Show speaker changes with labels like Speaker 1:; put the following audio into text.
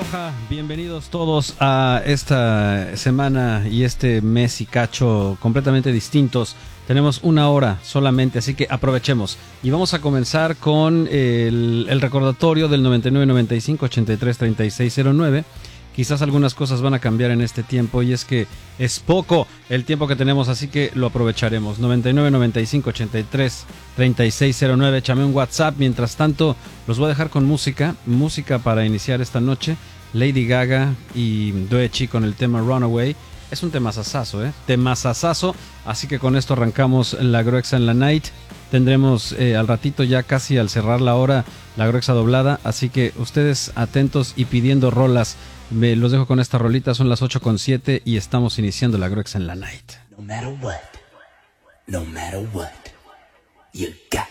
Speaker 1: Aloha, bienvenidos todos a esta semana y este mes y cacho completamente distintos. Tenemos una hora solamente, así que aprovechemos. Y vamos a comenzar con el recordatorio del 9995-833609. Quizás algunas cosas van a cambiar en este tiempo y es que es poco el tiempo que tenemos, así que lo aprovecharemos. 9995-833609. Échame un WhatsApp. Mientras tanto, los voy a dejar con música para iniciar esta noche. Lady Gaga y Doechii con el tema Runaway. Es un temazazazo, temazazazo. Así que con esto arrancamos la Gruexa en la Night. Tendremos al ratito, ya casi al cerrar la hora, la Gruexa doblada. Así que ustedes atentos y pidiendo rolas. Los dejo con esta rolita, son las 8:07 y estamos iniciando la Gruexa en la Night.
Speaker 2: No matter what, you got